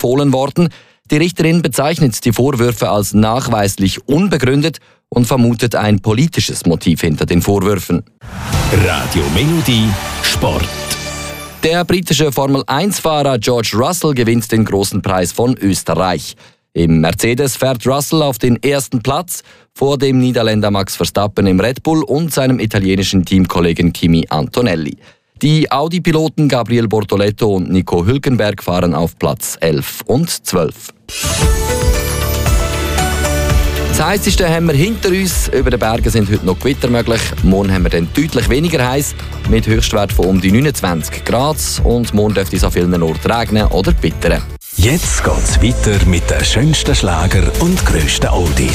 empfohlen worden. Die Richterin bezeichnet die Vorwürfe als nachweislich unbegründet und vermutet ein politisches Motiv hinter den Vorwürfen. Radio Melodie Sport. Der britische Formel-1-Fahrer George Russell gewinnt den großen Preis von Österreich. Im Mercedes fährt Russell auf den ersten Platz vor dem Niederländer Max Verstappen im Red Bull und seinem italienischen Teamkollegen Kimi Antonelli. Die Audi-Piloten Gabriel Bortoleto und Nico Hülkenberg fahren auf Platz 11 und 12. Das heisseste haben wir hinter uns. Über den Bergen sind heute noch Gewitter möglich. Morgen haben wir dann deutlich weniger heiß, mit Höchstwert von um die 29 Grad. Und morgen dürfte es an vielen Orten regnen oder gewittern. Jetzt geht's weiter mit den schönsten Schlager und grössten Oldies.